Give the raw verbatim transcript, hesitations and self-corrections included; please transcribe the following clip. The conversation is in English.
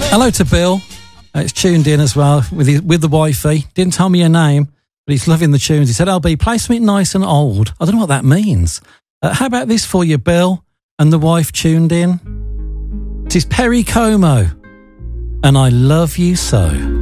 Hello to Bill. Uh, it's tuned in as well with his, with the wifey. Didn't tell me your name, but he's loving the tunes. He said, L B, play something nice and old. I don't know what that means. Uh, how about this for you, Bill? And the wife tuned in. It is Perry Como. And I love you so.